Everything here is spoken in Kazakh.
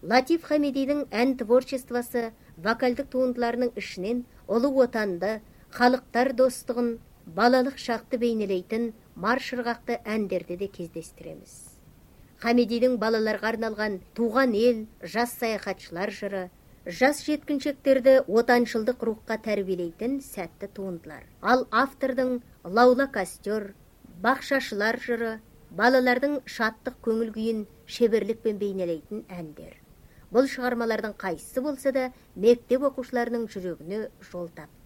Латиф Хамидидің ән творчествосы вокалдық туындыларының ішінен ұлы отанды, халықтар достығын, балалық шақты бейнелейтін маршырғақты әндерді де кездестіреміз. Хамидидің балаларға арналған туған ел, жас саяхатшылар жыры, жас жеткіншектерді отаншылдық рухқа тәрбиелейтін сәтті туындылар. Ал автордың лаула костер, бақшашылар жыры, балалардың шаттық көңіл күйін шеберлікпен бейнелейтін әндер. Бұл шығармалардың қайсысы болса да мектеп оқушыларының жүрегіне жол тапты.